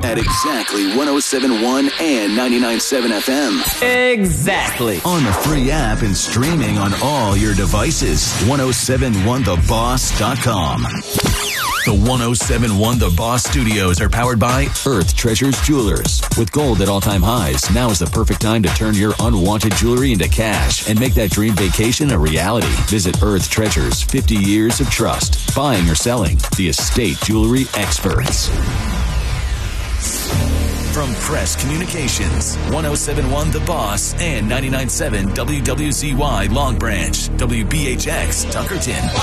at exactly 107.1 and 99.7 FM. Exactly. On the free app and streaming on all your devices. 1071theboss.com. The 1071 The Boss Studios are powered by Earth Treasures Jewelers. With gold at all-time highs, now is the perfect time to turn your unwanted jewelry into cash and make that dream vacation a reality. Visit Earth Treasures, 50 years of trust. Buying or selling, the estate jewelry experts. From Press Communications, 1071 The Boss and 99.7 WWZY Long Branch, WBHX Tuckerton.